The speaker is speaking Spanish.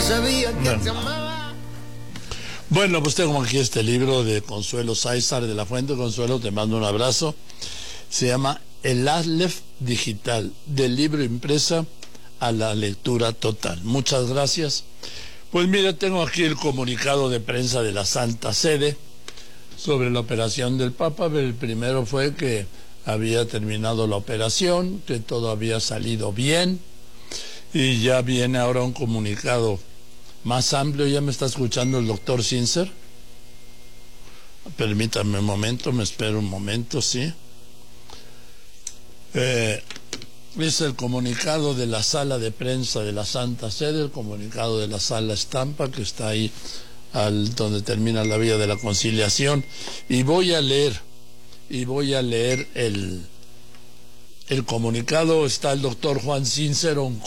sabía que Bueno. te amaba. Bueno, pues tengo aquí este libro de Consuelo Sáizar de la Fuente. Consuelo, te mando un abrazo. Se llama El Aleph Digital, del libro impresa a la lectura total. Muchas gracias. Pues mira, tengo aquí el comunicado de prensa de la Santa Sede sobre la operación del Papa. El primero fue que había terminado la operación, que todo había salido bien, y ya viene ahora un comunicado más amplio. Ya me está escuchando el doctor Sincer. Permítame un momento, me espero un momento, sí. Es el comunicado de la sala de prensa de la Santa Sede, el comunicado de la sala Estampa, que está ahí donde termina la vía de la conciliación, y voy a leer el comunicado. Está el doctor Juan Sincer,